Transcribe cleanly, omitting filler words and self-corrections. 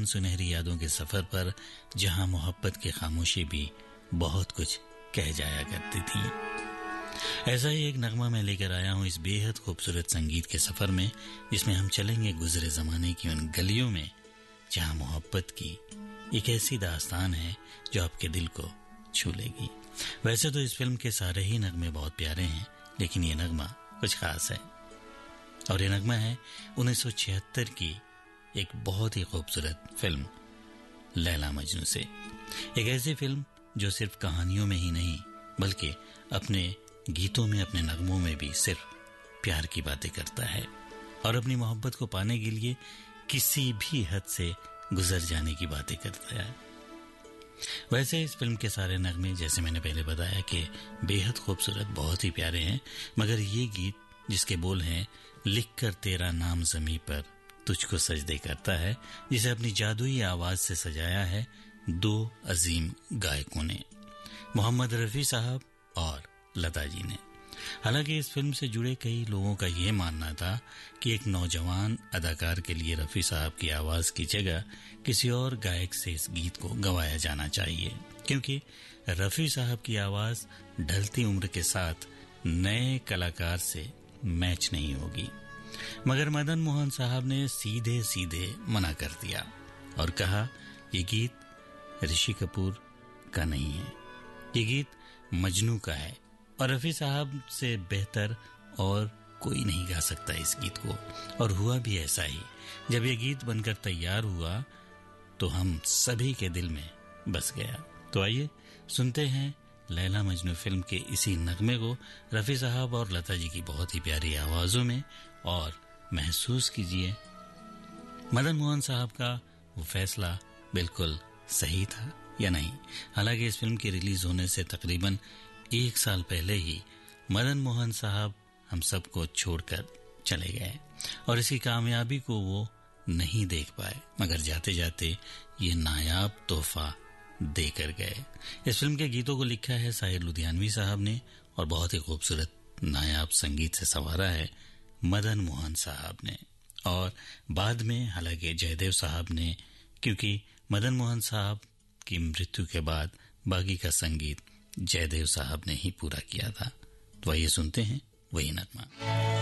उन सुनहरी यादों के सफर पर जहां मोहब्बत की खामोशी भी बहुत कुछ कह जाया करती थी। ऐसा ही एक नगमा मैं लेकर आया हूं इस बेहद खूबसूरत संगीत के सफर में, जिसमें हम चलेंगे गुजरे जमाने की उन गलियों में जहां मोहब्बत की एक ऐसी दास्तान है जो आपके दिल को छू लेगी। वैसे तो इस फिल्म के सारे ही नगमे बहुत प्यारे हैं, लेकिन ये नगमा कुछ खास है और ये नगमा है 1976 की एक बहुत ही खूबसूरत फिल्म लैला मजनू से। एक ऐसी फिल्म जो सिर्फ कहानियों में ही नहीं बल्कि अपने गीतों में, अपने नगमों में भी सिर्फ प्यार की बातें करता है और अपनी मोहब्बत को पाने के लिए किसी भी हद से गुजर जाने की बातें करता है। वैसे इस फिल्म के सारे नगमे, जैसे मैंने पहले बताया, कि बेहद खूबसूरत, बहुत ही प्यारे हैं, मगर ये गीत जिसके बोल हैं लिख कर तेरा नाम ज़मीं पर तुझको सजदे करता है, जिसे अपनी जादुई आवाज से सजाया है दो अजीम गायकों ने, मोहम्मद रफी साहब और लता जी ने। हालांकि इस फिल्म से जुड़े कई लोगों का यह मानना था कि एक नौजवान अदाकार के लिए रफी साहब की आवाज की जगह किसी और गायक से इस गीत को गवाया जाना चाहिए, क्योंकि रफी साहब की आवाज ढलती उम्र के साथ नए कलाकार से मैच नहीं होगी। मगर मदन मोहन साहब ने सीधे सीधे मना कर दिया और कहा ये गीत ऋषि कपूर का नहीं है, ये गीत मजनू का है और रफी साहब से बेहतर और कोई नहीं गा सकता इस गीत को। और हुआ भी ऐसा ही। जब ये गीत बनकर तैयार हुआ तो हम सभी के दिल में बस गया। तो आइए सुनते हैं लैला मजनू फिल्म के इसी नगमे को रफी साहब और लता जी की बहुत ही प्यारी आवाजों में, और महसूस कीजिए मदन मोहन साहब का वो फैसला बिल्कुल सही था या नहीं। हालांकि इस फिल्म के रिलीज होने से तकरीबन 1 साल पहले ही मदन मोहन साहब हम सबको छोड़कर चले गए और इसकी कामयाबी को वो नहीं देख पाए, मगर जाते जाते ये नायाब तोहफा देकर गए। इस फिल्म के गीतों को लिखा है साहिर लुधियानवी साहब ने और बहुत ही खूबसूरत नायाब संगीत से संवारा है मदन मोहन साहब ने, और बाद में हालांकि जयदेव साहब ने, क्योंकि मदन मोहन साहब की मृत्यु के बाद बाकी का संगीत जयदेव साहब ने ही पूरा किया था। तो आइए सुनते हैं वही नगमा।